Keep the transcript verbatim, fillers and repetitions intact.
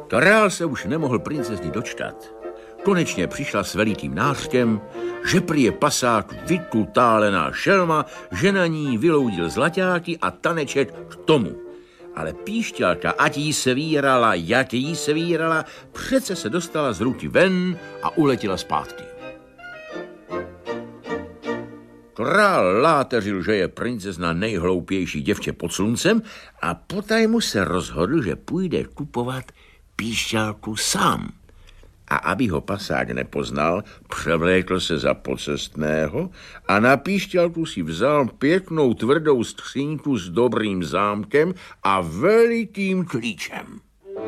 Král se už nemohl princezny dočkat. Konečně přišla s velikým nářkem, že prý je pasák vytutálená šelma, že na ní vyloudil zlaťáky a taneček k tomu. Ale píšťalka, ať jí se vírala, jak jí se vírala, přece se dostala z ruky ven a uletěla zpátky. Král láteřil, že je princezna nejhloupější děvče pod sluncem a potajmu se rozhodl, že půjde kupovat píšťalku sám. A aby ho pasák nepoznal, převlékl se za pocestného a na píšťalku si vzal pěknou tvrdou skříňku s dobrým zámkem a velikým klíčem.